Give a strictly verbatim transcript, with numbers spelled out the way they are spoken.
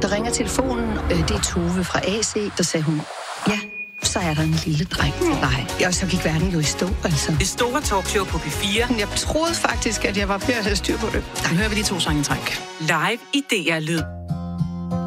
Så ringer telefonen, øh, det er Tove fra A C, der sagde hun, ja, så er der en lille dreng til dig. Og så gik verden jo i stå, altså. Det store talkshow på P fire. Jeg troede faktisk, at jeg var ved at have styr på det. Der hører vi de to sange i træk. Live i D R Lyd.